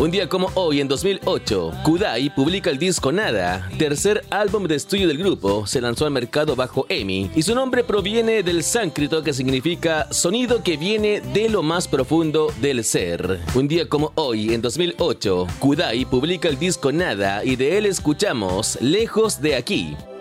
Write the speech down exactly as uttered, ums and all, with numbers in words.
Un día como hoy, en dos mil ocho, Kudai publica el disco Nada, tercer álbum de estudio del grupo. Se lanzó al mercado bajo E M I y su nombre proviene del sánscrito, que significa sonido que viene de lo más profundo del ser. Un día como hoy, en dos mil ocho, Kudai publica el disco Nada y de él escuchamos Lejos de aquí.